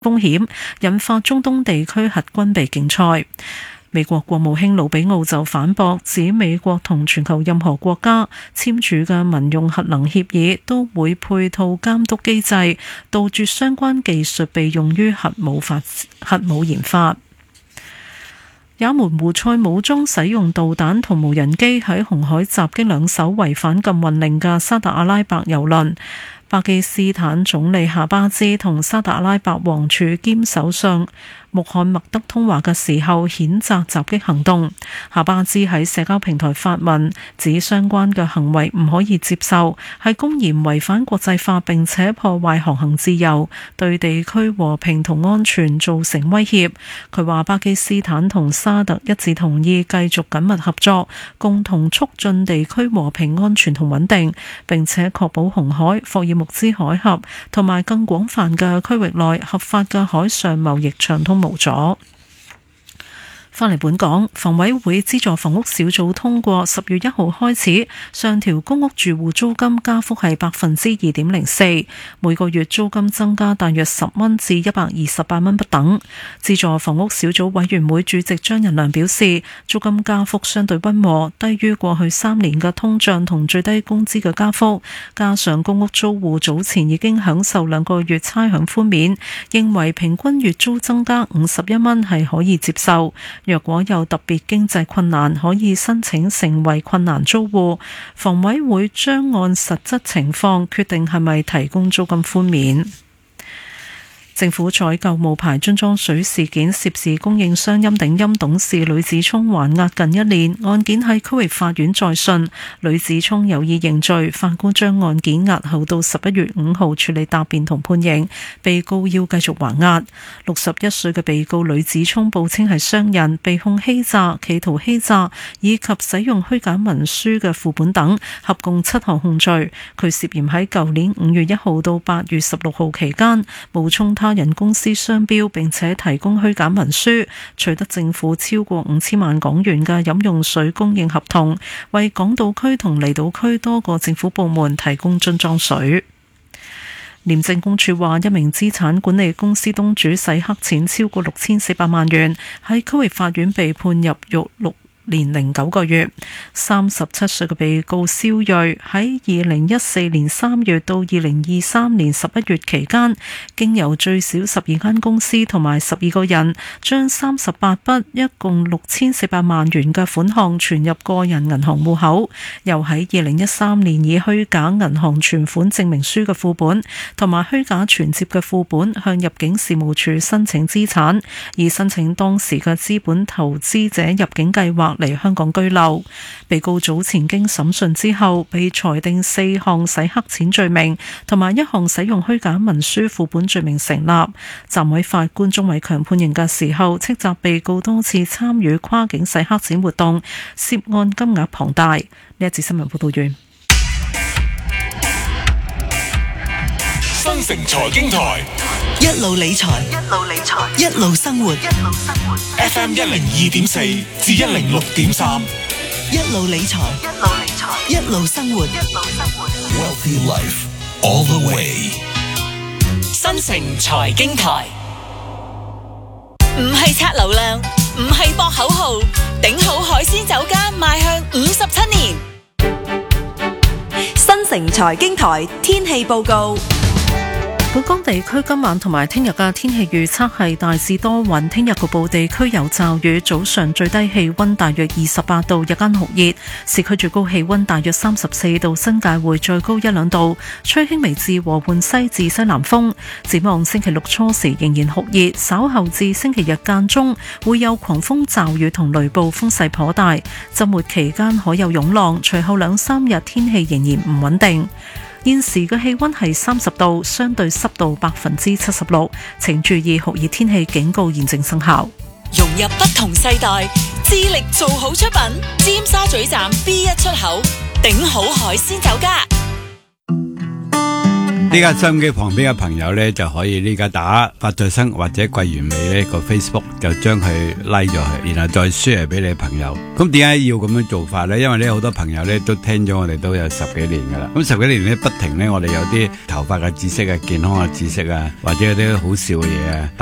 風險，引發中東地區核軍備競賽。美國國務卿魯比奧就反駁，指美國同全球任何國家簽署嘅民用核能協議都會配套監督機制，杜絕相關技術被用於核武研發。也門胡塞武裝使用導彈同無人機喺紅海襲擊兩艘違反禁運令嘅沙特阿拉伯郵輪。巴基斯坦總理夏巴茲同沙特阿拉伯王儲兼首相穆罕默德通話嘅時候，譴責襲擊行動。夏巴茲喺社交平台發文，指相關嘅行為唔可以接受，係公然違反國際法，並且破壞航行自由，對地區和平同安全造成威脅。佢話巴基斯坦同沙特一致同意繼續緊密合作，共同促進地區和平、安全同穩定，並且確保紅海、霍爾木茲海峽同埋更廣泛嘅區域內合法嘅海上貿易暢通無阻。返嚟本港，房委會資助房屋小組通過10月1號開始上調公屋住戶租金加幅係2.04%，每個月租金增加大約10蚊至128蚊不等。資助房屋小組委員會主席張仁良表示，租金加幅相對溫和，低於過去3年嘅通脹同最低工資嘅加幅，加上公屋租戶早前已經享受2個月差餉寬免，認為平均月租增加51蚊係可以接受。若果有特別經濟困難，可以申請成為困難租戶，房委會將按實質情況決定係咪提供租金寬免。政府採購冒牌樽裝水事件，涉事供應商陰鼎鑫董事呂子聰還押近1年，案件喺區域法院再訊，呂子聰有意認罪，法官將案件押後到11月5號處理答辯同判刑，被告要繼續還押。61歲嘅被告呂子聰報稱係商人，被控欺詐、企圖欺詐以及使用虛假文書嘅副本等，合共7項控罪。佢涉嫌喺舊年5月1號到8月16號期間冒充他人公司商標，並且提供虛假文書，取得政府超過5000萬港元嘅飲用水供應合同，為港島區同離島區多個政府部門提供樽裝水。廉政公署話，一名資產管理公司東主洗黑錢超過6400萬元，喺區域法院被判入獄6年09個月。37歲嘅被告蕭睿喺2014年3月到2023年11月期間，經由最少12間公司同埋12個人，將38筆一共6400萬元嘅款項存入個人銀行戶口，又喺2013年以虛假銀行存款證明書嘅副本同埋虛假存摺嘅副本向入境事務處申請資產，以申請當時嘅資本投資者入境計劃嚟香港居留。被告早前經審訊之後，被裁定4項洗黑錢罪名同埋1項使用虛假文書副本罪名成立。暫委法官鍾偉強判刑嘅時候，斥責被告多次參與跨境洗黑錢活動，涉案金額龐大。呢一節新聞報道完。 新城財經台一路理財，一路生活。 FM 102.4至106.3， 一路理財，一路生活。 Wealthy Life all the way。 新城財經台唔係刷流量，唔係博口號，頂好海鮮酒家邁向57年。新城財經台天氣報告。 本港地區今晚同埋聽日嘅天氣預測係大致多雲，聽日局部地區有驟雨，早上最低氣溫大約28度，日間酷熱，市區最高氣溫大約34度，新界會再高1-2度，吹輕微至和緩西至西南風。展望星期六初時仍然酷熱，稍後至星期日間中會有狂風驟雨同雷暴，風勢頗大，週末期間可有湧浪，隨後2-3日天氣仍然唔穩定。現時嘅氣溫係30度，相對濕度76%，請注意酷熱天氣警告現正生效。 融入不同世代，致力做好出品。尖沙咀站 B1 出口，頂好海鮮酒家。 呢家收音機旁邊嘅朋友咧，就可以呢家打發再生或者桂綸鎂呢個 Facebook， 就將佢 like 咗佢，然後再 share 俾你朋友。咁點解要咁樣做法咧？因為咧好多朋友咧都聽咗我哋都有10幾年噶啦，咁10幾年咧不停咧，我哋有啲頭髮嘅知識啊、健康嘅知識啊，或者有啲好笑嘅嘢啊。